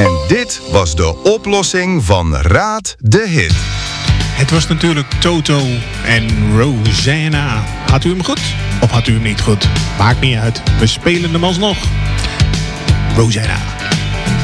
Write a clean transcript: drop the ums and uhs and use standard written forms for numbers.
En dit was de oplossing van Raad de Hit. Het was natuurlijk Toto en Rosanna. Had u hem goed? Of had u hem niet goed? Maakt niet uit. We spelen hem alsnog. Rosanna.